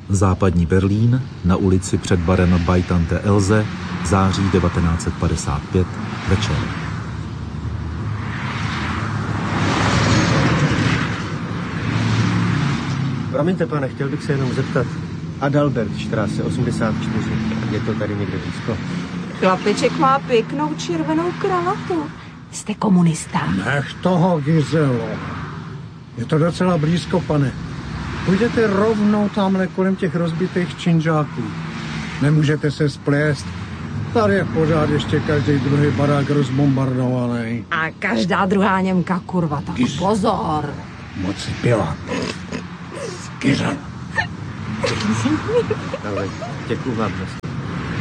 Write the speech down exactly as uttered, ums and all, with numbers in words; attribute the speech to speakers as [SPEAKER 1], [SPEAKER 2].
[SPEAKER 1] Západní Berlín, na ulici před barem Bei Tante Else, září devatenáct set padesát pět, večer.
[SPEAKER 2] Promiňte, pane, chtěl bych se jenom zeptat. Adalbert, Straße osmdesát čtyři. Je to tady někde blízko?
[SPEAKER 3] Chlapeček má pěknou červenou kravatu. Jste komunista?
[SPEAKER 4] Nech toho, Gizelo. Je to docela blízko, pane. Půjdete rovnou tamhle kolem těch rozbitých činžáků. Nemůžete se splést. Tady je pořád ještě každý druhý barák rozbombardovaný.
[SPEAKER 3] A každá druhá Němka, kurva, tak
[SPEAKER 4] Giz.
[SPEAKER 3] pozor.
[SPEAKER 4] Moc si pila. Gizelo.
[SPEAKER 2] Ale děkuju vám.